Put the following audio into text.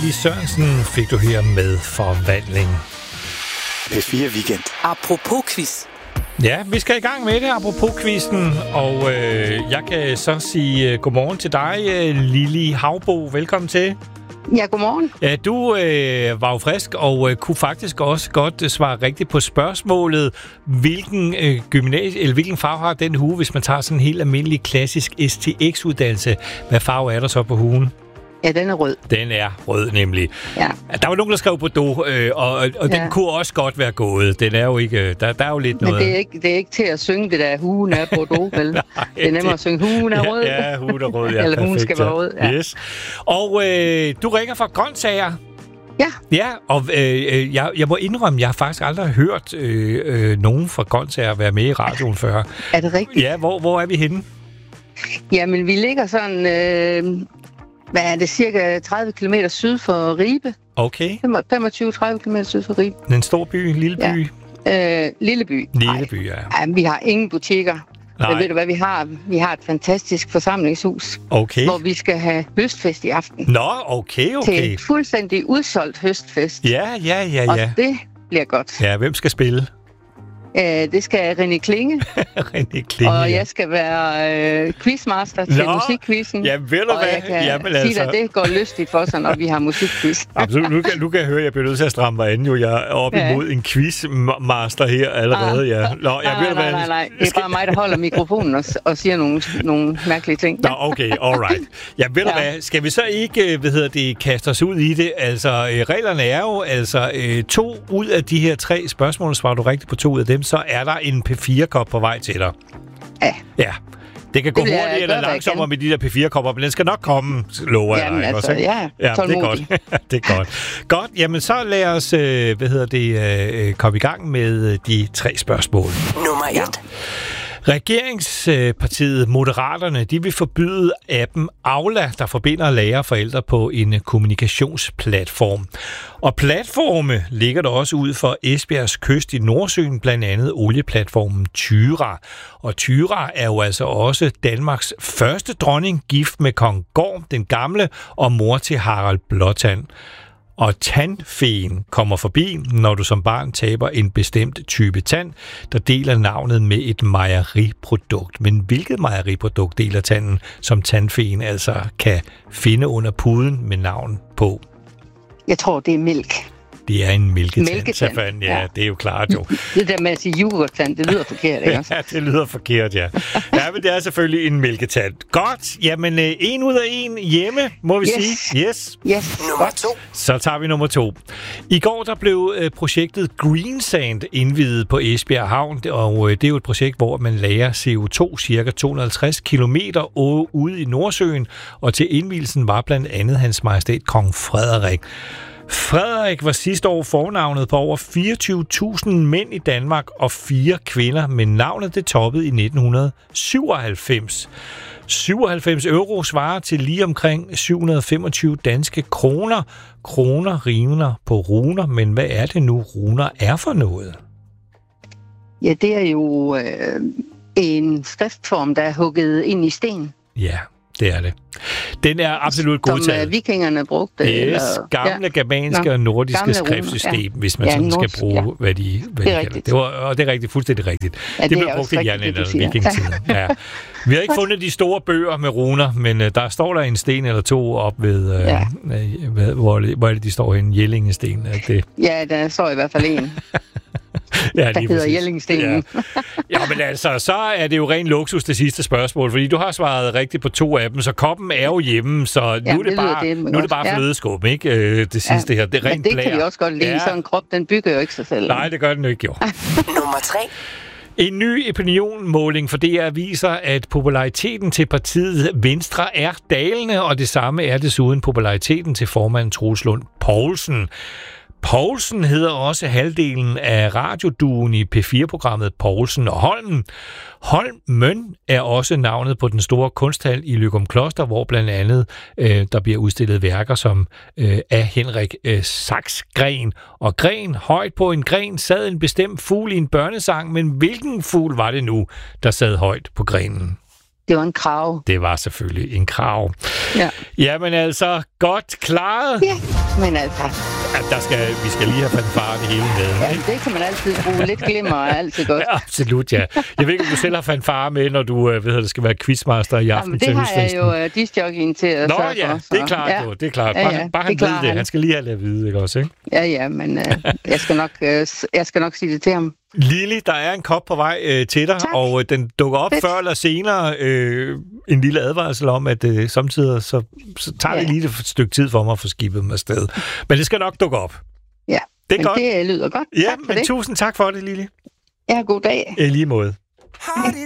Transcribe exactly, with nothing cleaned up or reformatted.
Lili Sørensen fik du her med Forvandling. P fire Weekend. Apropos quiz. Ja, vi skal i gang med det, apropos quizzen, og øh, jeg kan så sige uh, godmorgen til dig, uh, Lili Havbo. Velkommen til. Ja, godmorgen. Ja, du øh, var jo frisk og øh, kunne faktisk også godt øh, svare rigtigt på spørgsmålet, hvilken øh, gymnasie, eller hvilken farve har den hue, hvis man tager sådan en helt almindelig klassisk S T X-uddannelse. Hvad farve er der så på huen? Ja, den er rød. Den er rød, nemlig. Ja. Der var nogen, der skrev Bordeaux, øh, og, og ja. Den kunne også godt være gået. Den er jo ikke... Der, der er jo lidt Men noget... det er, ikke, det er ikke til at synge det der, huen er Bordeaux, vel? Nej, det er nemmere at synge, huen er rød. Ja, ja, huen er rød, ja. Eller huen skal være rød, ja. Yes. Og øh, du ringer fra Grøntsager. Ja. Ja, og øh, jeg, jeg må indrømme, jeg har faktisk aldrig hørt øh, øh, nogen fra Grøntsager være med i radioen før. Er det rigtigt? Ja, hvor, hvor er vi henne? Jamen, vi ligger sådan... Øh, hvad er det? Cirka tredive kilometer syd for Ribe. Okay. femogtyve til tredive kilometer syd for Ribe. En stor by, en lille by? Ja. Øh, lille by. Lille by, ja. Ej, vi har ingen butikker. Nej. Men ved du hvad vi har? Vi har et fantastisk forsamlingshus, okay. hvor vi skal have høstfest i aften. Nå, okay, okay. Til en fuldstændig udsolgt høstfest. Ja, ja, ja, ja. Og det bliver godt. Ja, hvem skal spille? Øh, det skal René Klinge. René Klinge, og ja. jeg skal være øh, quizmaster til Nå, musikquizzen. Ja, ved du og hvad? jeg kan Jamen, sige altså... at det går lystigt for sig, når vi har musikquiz. Absolut. Nu kan, nu kan jeg høre, at jeg bliver nødt til at stramme mig an. Jo, jeg er oppe ja. imod en quizmaster her allerede. Ja. Nå, jeg nej, ved, nej, nej, nej. Det er bare mig, der holder mikrofonen og, og siger nogle, nogle mærkelige ting. Nå, okay, alright. Ja, ved du ja. hvad? Skal vi så ikke, hvad hedder det, kaste os ud i det? Altså, øh, reglerne er jo, altså, øh, to ud af de her tre spørgsmål, svarer du rigtigt på to ud af dem, så er der en P fire kop på vej til dig. Ja. Ja. Det kan gå det hurtigt eller langsommere med de der P fire kopper, men den skal nok komme, lover jeg dig. Altså, ja, ja, det er godt. Det er godt. Godt, jamen så lad os, øh, hvad hedder det, øh, komme i gang med de tre spørgsmål. Nummer et. Regeringspartiet Moderaterne, de vil forbyde appen Aula, der forbinder lærere og forældre på en kommunikationsplatform. Og platforme ligger der også ud for Esbjergs kyst i Nordsøen, blandt andet olieplatformen Tyra. Og Tyra er jo altså også Danmarks første dronning, gift med kong Gorm den gamle og mor til Harald Blåtand. Og tandfeen kommer forbi, når du som barn taber en bestemt type tand, der deler navnet med et mejeriprodukt. Men hvilket mejeriprodukt deler tanden, som tandfeen altså kan finde under puden med navn på? Jeg tror, det er mælk. Det er en mælketand. Mælketand. Ja, ja, det er jo klart jo. Det der med at sige yoghurttand, det lyder forkert, ikke også? Ja, det lyder forkert, ja. Ja, men det er selvfølgelig en mælketand. Godt, jamen en ud af en hjemme, må vi yes. sige. Yes. Yes. Nummer to. Så tager vi nummer to. I går der blev øh, projektet Green Sand indviet på Esbjerg Havn, og øh, det er jo et projekt, hvor man lagrer C O to cirka to hundrede og halvtreds kilometer ude i Nordsøen, og til indvielsen var blandt andet Hans Majestæt Kong Frederik. Frederik var sidste år fornavnet på over fireogtyve tusind mænd i Danmark og fire kvinder, men navnet det toppede i nitten syvoghalvfems. syvoghalvfems euro svarer til lige omkring syv hundrede og femogtyve danske kroner. Kroner rimer på runer, men hvad er det nu, runer er for noget? Ja, det er jo øh, en skriftform, der er hugget ind i sten. Ja, det er det. Den er absolut godtaget. Som uh, vikingerne brugte. Yes, eller, gamle, ja. germanske og nordiske gamle skriftsystem, ja. hvis man ja, sådan nordisk, skal bruge, ja. hvad de, hvad det de kalder det. Var, og det er rigtigt, fuldstændig rigtigt. Ja, det, det blev brugt i jernalderen og vikingetiden. Ja. Vi har ikke fundet de store bøger med runer, men uh, der står der en sten eller to op ved, uh, ja. uh, hvor, hvor er det, de står henne? Jellingsten. Det. Ja, der står i hvert fald en. Ja, der hedder Jellingstenen. Ja. ja, men altså, så er det jo ren luksus det sidste spørgsmål, fordi du har svaret rigtigt på to af dem, så koppen er jo hjemme, så ja, nu er det, det bare, det, nu er det bare ja. flødeskub, ikke? Det sidste ja. her, det er rent blær. Det kan vi også godt lide, ja. Så en krop, den bygger jo ikke sig selv. Nej, det gør den ikke, jo. Nummer tre. En ny opinionmåling for D R viser, at populariteten til partiet Venstre er dalende, og det samme er desuden populariteten til formand Troels Lund Poulsen. Poulsen hedder også halvdelen af radioduoen i P fire-programmet Poulsen og Holmen. Holmen er også navnet på den store kunsthal i Løgumkloster, hvor blandt andet øh, der bliver udstillet værker som øh, af Henrik øh, Saxgren. Og gren, højt på en gren, sad en bestemt fugl i en børnesang, men hvilken fugl var det nu, der sad højt på grenen? Det var en krav. Det var selvfølgelig en krav. Ja. Jamen altså, godt klaret. Ja, men altså... At der skal, vi skal lige have fanfare det hele med. Ja, det kan man altid bruge. Lidt glimmer er altid godt. Ja, absolut, ja. Jeg ved ikke, om du selv har fanfare med, når du ved, at det skal være quizmaster i aften. Jamen, det har jeg jo uh, discjockeyen til at Nå sørge ja, for, så. det er klart, ja. Jo, det er klart. Bare, ja, ja, bare han ved det. Han. han skal lige have det at vide, ikke også, ikke? Ja, ja, men uh, jeg, skal nok, uh, jeg skal nok sige det til ham. Lili, der er en kop på vej øh, til dig, tak. Og øh, den dukker op Fedt. før eller senere. Øh, en lille advarsel om, at øh, samtidig så, så tager ja. det lige et stykke tid for mig at få skibet dem afsted. Men det skal nok dukke op. Ja, det er men godt. Det lyder godt. Ja, tak for men det. tusind tak for det, Lili. Ja, god dag. I lige måde.